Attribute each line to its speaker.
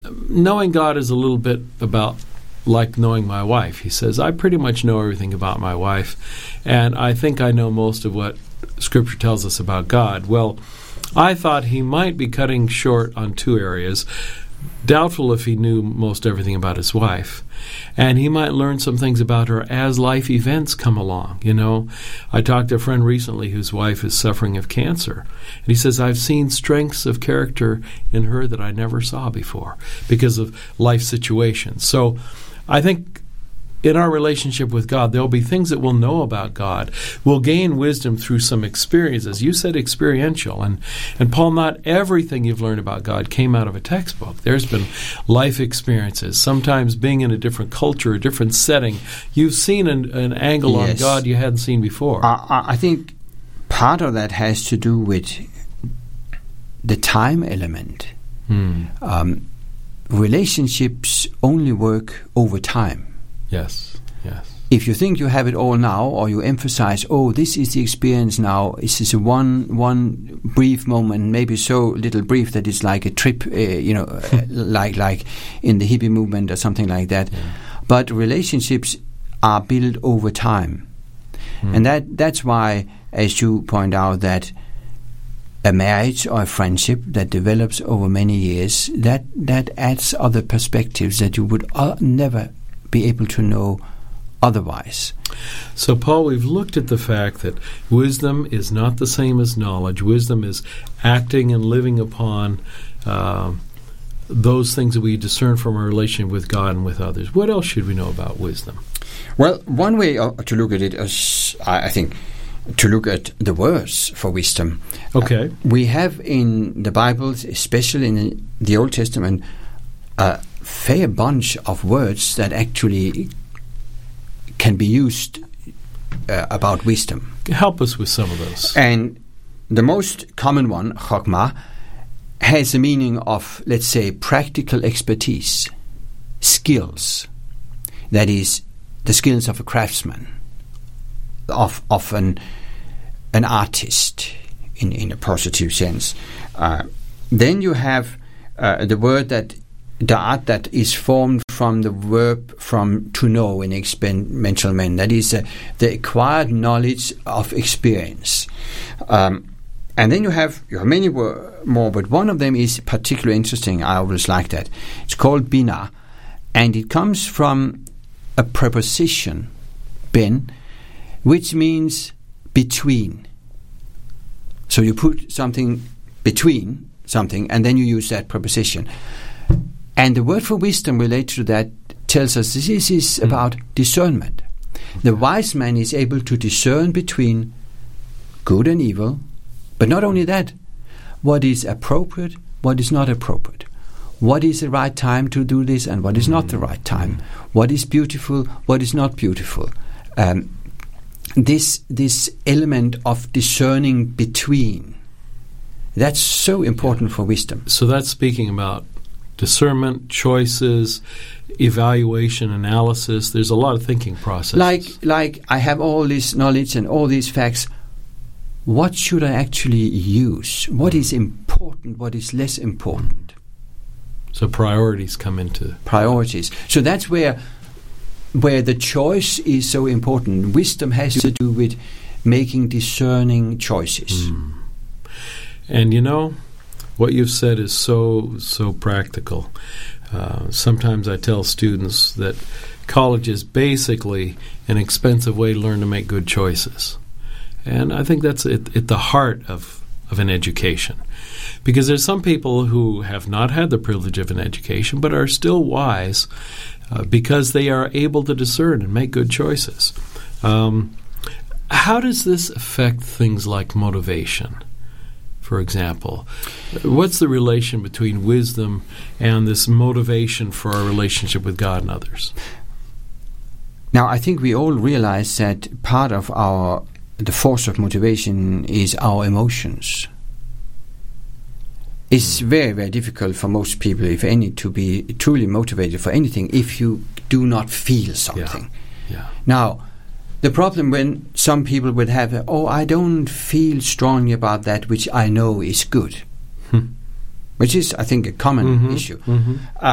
Speaker 1: knowing God is a little bit about like knowing my wife. He says, I pretty much know everything about my wife, and I think I know most of what Scripture tells us about God. Well, I thought he might be cutting short on two areas. Doubtful if he knew most everything about his wife. And he might learn some things about her as life events come along. You know, I talked to a friend recently whose wife is suffering of cancer. And he says, I've seen strengths of character in her that I never saw before because of life situations. So I think in our relationship with God, there'll be things that we'll know about God. We'll gain wisdom through some experiences. You said experiential. And Paul, not everything you've learned about God came out of a textbook. There's been life experiences. Sometimes being in a different culture, a different setting, you've seen an angle on God you hadn't seen before.
Speaker 2: I think part of that has to do with the time element. Relationships only work over time.
Speaker 1: Yes, yes.
Speaker 2: If you think you have it all now, or you emphasize, this is the experience now, this is one brief moment, maybe so little brief that it's like a trip, like in the hippie movement or something like that. Yeah. But relationships are built over time. And that's why, as you point out, that a marriage or a friendship that develops over many years, that adds other perspectives that you would never be able to know otherwise.
Speaker 1: So, Paul, we've looked at the fact that wisdom is not the same as knowledge. Wisdom is acting and living upon those things that we discern from our relationship with God and with others. What else should we know about wisdom?
Speaker 2: Well, one way to look at it is, I think, to look at the words for wisdom.
Speaker 1: Okay.
Speaker 2: We have in the Bible, especially in the Old Testament, a fair bunch of words that actually can be used about wisdom.
Speaker 1: Help us with some of those.
Speaker 2: And the most common one, chokmah, has a meaning of, let's say, practical expertise, skills. That is, the skills of a craftsman, of an artist in a positive sense. Then you have the word da'at, that is formed from the verb from to know in experiential men. That is the acquired knowledge of experience. And then you have many more, but one of them is particularly interesting. I always like that. It's called bina, and it comes from a preposition, ben, which means between. So you put something between something, and then you use that preposition. And the word for wisdom related to that tells us this is about discernment. The wise man is able to discern between good and evil, but not only that, what is appropriate, what is not appropriate. What is the right time to do this and what is not the right time. What is beautiful, what is not beautiful. This element of discerning between, that's so important for wisdom.
Speaker 1: So that's speaking about discernment, choices, evaluation, analysis. There's a lot of thinking processes.
Speaker 2: Like I have all this knowledge and all these facts. What should I actually use? What is important? What is less important?
Speaker 1: So priorities come into
Speaker 2: priorities. So that's where the choice is so important. Wisdom has to do with making discerning choices.
Speaker 1: And you know, what you've said is so practical. Sometimes I tell students that college is basically an expensive way to learn to make good choices. And I think that's at the heart of an education. Because there's some people who have not had the privilege of an education but are still wise because they are able to discern and make good choices. How does this affect things like motivation? For example, what's the relation between wisdom and this motivation for our relationship with God and others?
Speaker 2: Now, I think we all realize that part of the force of motivation is our emotions. It's very, very difficult for most people, if any, to be truly motivated for anything if you do not feel something.
Speaker 1: Yeah.
Speaker 2: Now, the problem when some people would have, I don't feel strongly about that which I know is good, which is, I think, a common issue.